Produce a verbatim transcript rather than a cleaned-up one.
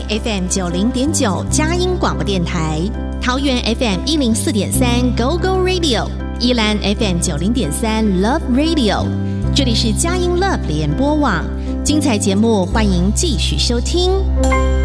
F M 九零点九佳音广播电台，桃园 F M 一零四点三 Go Go Radio， 宜兰 F M 九零点三 Love Radio。这里是佳音 Love 联播网，精彩节目欢迎继续收听。